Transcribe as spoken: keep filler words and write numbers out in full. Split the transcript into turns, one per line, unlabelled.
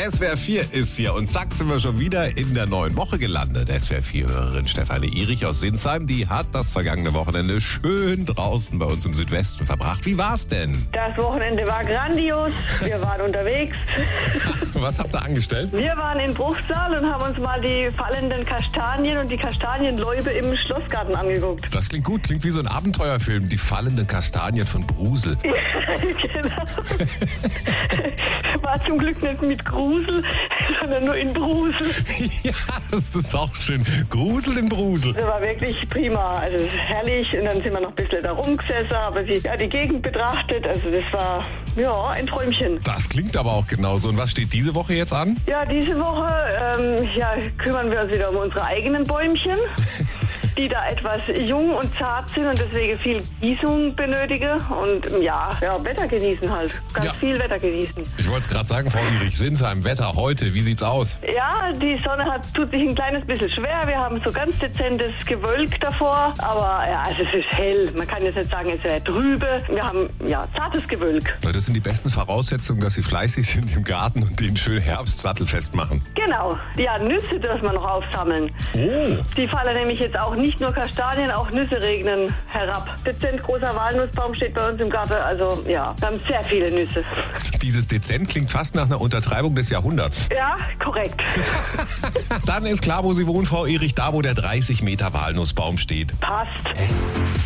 S W R vier ist hier und zack sind wir schon wieder in der neuen Woche gelandet. S W R vier-Hörerin Stefanie Erich aus Sinsheim, die hat das vergangene Wochenende schön draußen bei uns im Südwesten verbracht. Wie war's denn?
Das Wochenende war grandios. Wir waren unterwegs.
Was habt ihr angestellt?
Wir waren in Bruchsal und haben uns mal die fallenden Kastanien und die Kastanienläube im Schlossgarten angeguckt.
Das klingt gut, klingt wie so ein Abenteuerfilm. Die fallenden Kastanien von Brusel.
Genau. War zum Glück nicht mit Grusel, sondern nur in Brusel.
Ja, das ist auch schön. Grusel in Brusel.
Das war wirklich prima. Also es ist herrlich. Und dann sind wir noch ein bisschen da rumgesessen, aber sie, ja, die Gegend betrachtet. Also das war, ja, ein Träumchen.
Das klingt aber auch genauso. Und was steht diese Woche jetzt an?
Ja, diese Woche ähm, ja, kümmern wir uns wieder um unsere eigenen Bäumchen, die da etwas jung und zart sind und deswegen viel Gießung benötigen. Und ja, ja Wetter genießen halt. Ganz
Ja.
viel Wetter genießen.
Ich wollte es gerade sagen, Frau Erich, Sinsheim, Wetter heute, wie sieht's aus?
Ja, die Sonne hat, tut sich ein kleines bisschen schwer. Wir haben so ganz dezentes Gewölk davor. Aber ja, also es ist hell. Man kann jetzt nicht sagen, es wäre trübe. Wir haben ja zartes Gewölk.
Das sind die besten Voraussetzungen, dass Sie fleißig sind im Garten und den schönen Herbst sattelfest machen.
Genau. Ja, Nüsse dürfen wir noch aufsammeln.
Oh!
Die fallen nämlich jetzt auch nicht nur Kastanien, auch Nüsse regnen herab. Dezent großer Walnussbaum steht bei uns im Garten. Also ja, wir haben sehr viele Nüsse.
Dieses Dezent klingt fast nach einer Untertreibung des Jahrhunderts.
Ja, korrekt.
Dann ist klar, wo Sie wohnen, Frau Erich, da wo der dreißig Meter Walnussbaum steht.
Passt.
S